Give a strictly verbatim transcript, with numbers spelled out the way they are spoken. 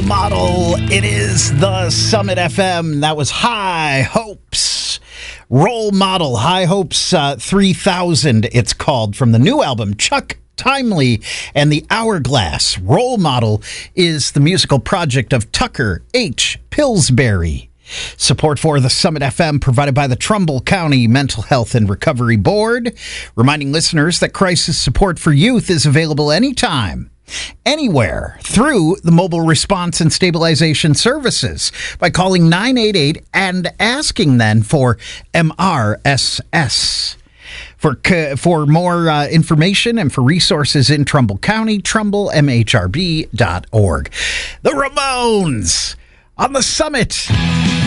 Model. It is the Summit F M. That was High Hopes. Role Model. High Hopes uh, three thousand, it's called, from the new album, Chuck Timely and the Hourglass. Role Model is the musical project of Tucker H. Pillsbury. Support for the Summit F M provided by the Trumbull County Mental Health and Recovery Board, reminding listeners that crisis support for youth is available anytime, anywhere, through the Mobile Response and Stabilization Services by calling nine eight eight and asking then for M R S S. For for more uh, information and for resources in Trumbull County, trumbull m h r b dot org. The Ramones on the Summit.